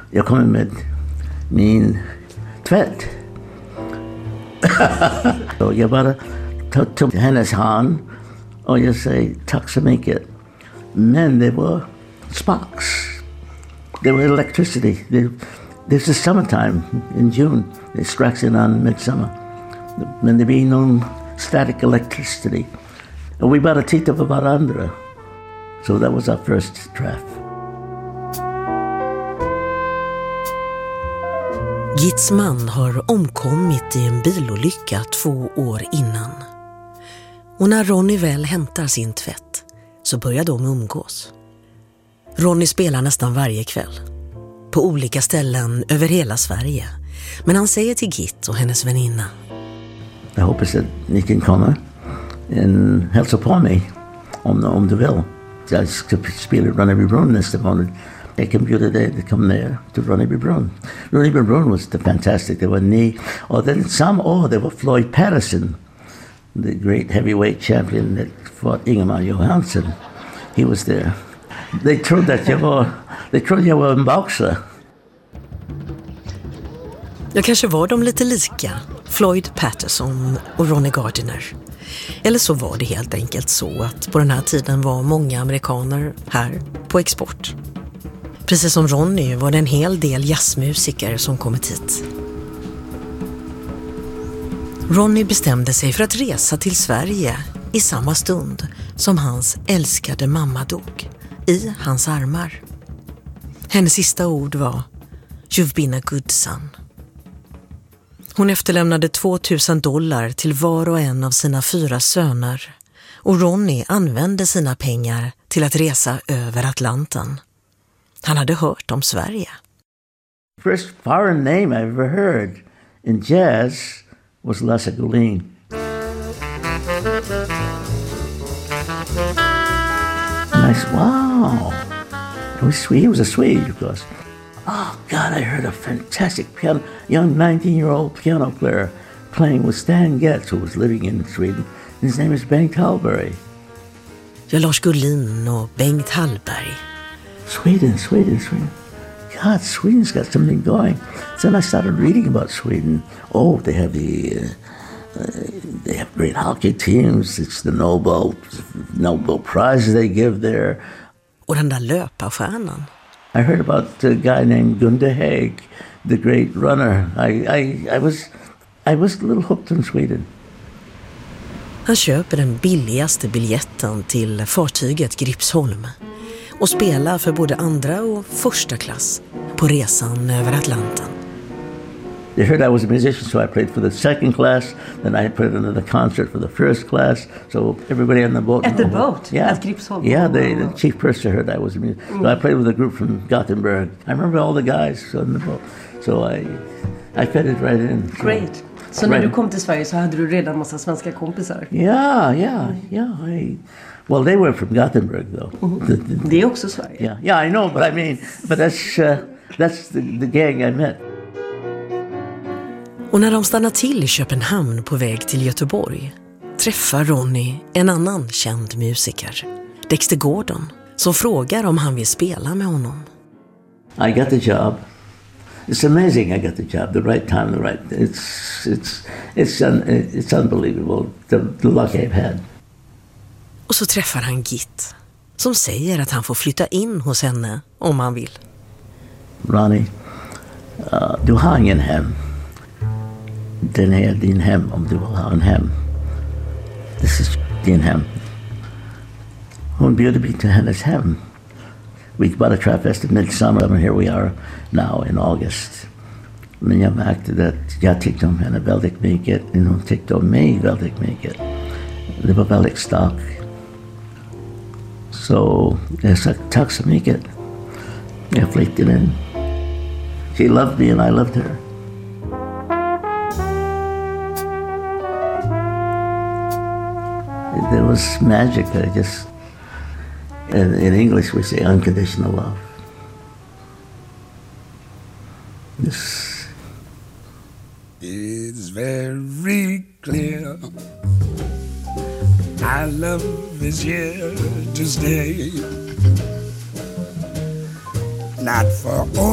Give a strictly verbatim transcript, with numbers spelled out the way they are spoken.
jag kommer med min tvätt. Och jag bara tog hennes hand och jag säger tack så mycket. Men det var sparks. Det var electricity. This is summertime in June. It strikes in on midsummer. Men det blir någon static electricity. Och vi bara tittade på varandra. So that was our first träff. Gits man har omkommit i en bilolycka två år innan. Och när Ronny väl hämtar sin tvätt så börjar de umgås. Ronny spelar nästan varje kväll. På olika ställen över hela Sverige. Men han säger till Git och hennes väninna: jag hoppas att ni kan komma och hälsa på mig om, om du vill. Jag ska spela Ronneby Brunn nästa månad. Jag kan bjuda dig att komma ner till Ronneby Brunn. Ronneby Brunn var så fantastiskt. Det var ni. Och den samma år det var Floyd Patterson, the great heavyweight champion that fought Ingemar Johansson. He was there. They trodde att jag var, they trodde jag var en boxer. Ja, kanske var de lite lika, Floyd Patterson och Ronnie Gardiner. Eller så var det helt enkelt så att på den här tiden var många amerikaner här på export. Precis som Ronny var det en hel del jazzmusiker som kommit hit. Ronny bestämde sig för att resa till Sverige i samma stund som hans älskade mamma dog, i hans armar. Hennes sista ord var "You've been a good son". Hon efterlämnade tvåtusen dollar till var och en av sina fyra söner och Ronny använde sina pengar till att resa över Atlanten. Han hade hört om Sverige. First foreign name I ever heard in jazz was Lasse Gullin. And I said, wow. He was, he was a Swede, of course. Oh, God, I heard a fantastic piano, young nineteen-year-old piano player playing with Stan Getz, who was living in Sweden. His name is Bengt Hallberg. Ja, Lars Gullin och Bengt Hallberg. Sweden, Sweden, Sweden. God, Sweden's got something going. Then I started reading about Sweden. Oh, they have the... Uh, uh, they have great hockey teams. It's the Nobel, Nobel Prize they give there. Och den där löparstjärnan. I heard about a guy named Gunde Haig, the great runner. I, I, I was, I was a little hooked on Sweden. Han köper den billigaste biljetten till fartyget Gripsholm och spelar för både andra och första klass på resan över Atlanten. They heard I was a musician, so I played for the second class. Then I played another concert for the first class. So everybody on the boat. At the boat? Yeah. At Gripsholm? Yeah, they, the chief purser heard I was a musician. Mm. So I played with a group from Gothenburg. I remember all the guys on the boat. So I, I fit it right in. So. Great. Så när du kom till Sverige så hade du redan en massa svenska kompisar? Yeah, yeah, yeah. I, well, they were from Gothenburg, though. Mm-hmm. the, the, det är också Sverige. Yeah, yeah, I know, but I mean, but that's uh, that's the, the gang I met. Och när de stannar till i Köpenhamn på väg till Göteborg träffar Ronny en annan känd musiker, Dexter Gordon, som frågar om han vill spela med honom. I got the job. It's amazing I got the job, the right time, the right... It's, it's, it's, un, it's unbelievable, the, the luck I've had. Och så träffar han Git, som säger att han får flytta in hos henne om han vill. Ronnie, uh, du har ingen hem. Den är din hem om du vill ha en hem. This is din hem. Hon bjöd mig till hennes hem. Vi bara träffades i midsommer, and here we are now in August. Men jag märkte att jag tyckte om henne väldigt mycket, och hon tyckte om mig väldigt mycket. Det var väldigt starkt. Så jag sa tack så mycket. Jag flyttade in. She loved me and I loved her. There was magic. I just, in, in English we say unconditional love. This. It's very clear my love is here to stay. Not for all.